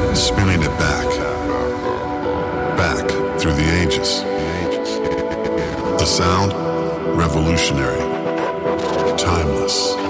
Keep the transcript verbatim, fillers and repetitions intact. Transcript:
spinning it back, back through the ages. The sound, revolutionary, timeless.